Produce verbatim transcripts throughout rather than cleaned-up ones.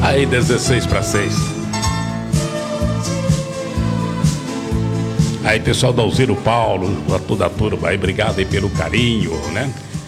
Aí, dezesseis para seis. Aí, pessoal da Alziro Paulo, a toda a turma aí, obrigado aí pelo carinho, né?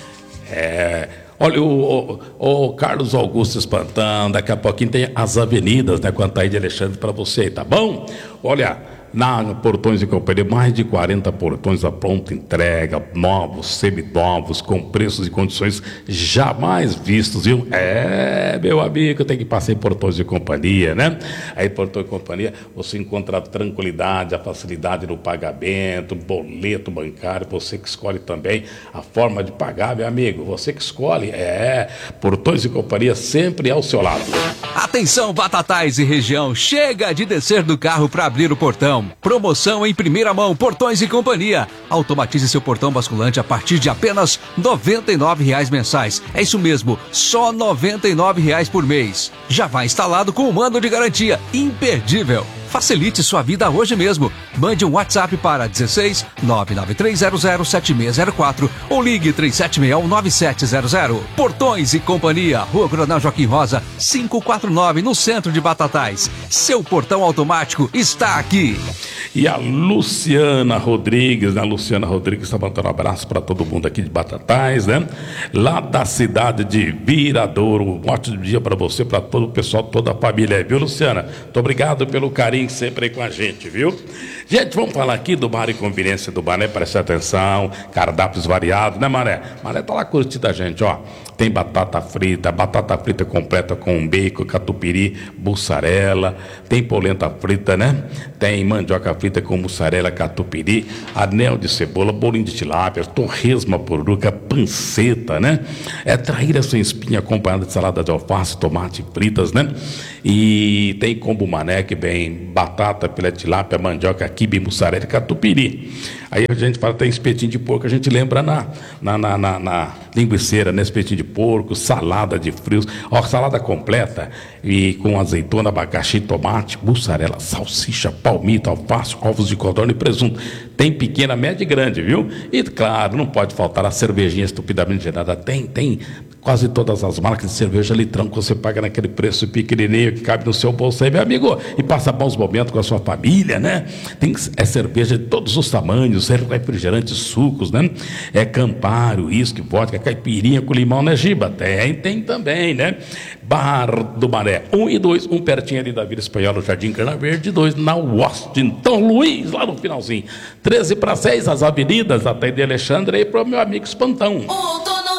É, olha, o, o, o Carlos Augusto Espantão, daqui a pouquinho tem as avenidas, né, com a Taíde Alexandre para você, tá bom? Olha, na Portões e Companhia, mais de quarenta portões a pronta entrega, novos, seminovos, com preços e condições jamais vistos, viu? É, meu amigo, tem que passar em Portões e Companhia, né? Aí, Portões e Companhia, você encontra a tranquilidade, a facilidade no pagamento, boleto bancário, você que escolhe também a forma de pagar, meu amigo, você que escolhe, é, Portões e Companhia sempre ao seu lado. Atenção, Batatais e região, chega de descer do carro para abrir o portão. Promoção em primeira mão, Portões e Companhia. Automatize seu portão basculante a partir de apenas noventa e nove reais mensais. É isso mesmo, só noventa e nove reais por mês. Já vai instalado com o mando de garantia imperdível. Facilite sua vida hoje mesmo. Mande um WhatsApp para dezesseis nove nove três zero zero sete seis zero quatro ou ligue três sete seis um nove sete zero zero. Portões e Companhia, Rua Coronel Joaquim Rosa, quinhentos e quarenta e nove, no centro de Batatais. Seu portão automático está aqui. E a Luciana Rodrigues, né? Luciana Rodrigues está mandando um abraço para todo mundo aqui de Batatais, né? Lá da cidade de Viradouro. Um ótimo dia para você, para todo o pessoal, toda a família, viu, Luciana? Muito obrigado pelo carinho sempre aí com a gente, viu? Gente, vamos falar aqui do Bar e Conveniência do Mané, preste atenção, cardápios variados, né, Mané? Mané tá lá curtindo a gente, ó. Tem batata frita, batata frita completa com bacon, catupiry, mussarela, tem polenta frita, né? Tem mandioca frita com mussarela, catupiry, anel de cebola, bolinho de tilápia, torresma poruca, panceta, né? É traíra sem espinha acompanhada de salada de alface, tomate fritas, né? E tem combo Mané que vem batata, filé de tilápia, mandioca, quibe, mussarela e catupiry. Aí a gente fala, tem espetinho de porco, a gente lembra na, na, na, na, na linguiceira, né? Espetinho de porco, salada de frios, ó, salada completa e com azeitona, abacaxi, tomate, mussarela, salsicha, palmito, alface, ovos de codorna e presunto. Tem pequena, média e grande, viu? E claro, não pode faltar a cervejinha estupidamente gelada. Tem, tem quase todas as marcas de cerveja litrão que você paga naquele preço pequenininho que cabe no seu bolso aí, meu amigo, e passa bons momentos com a sua família, né? Tem é cerveja de todos os tamanhos, é refrigerantes, sucos, né? É Campari, uísque, vodka, caipirinha com limão, né, Giba? Tem, tem também, né? Bar do Mané, um e dois, um pertinho ali da Vila Espanhola, Jardim Cana Verde, dois na Washington Luiz, lá no finalzinho. treze para seis, as avenidas, até de Alexandre aí pro meu amigo Espantão. Um, dois.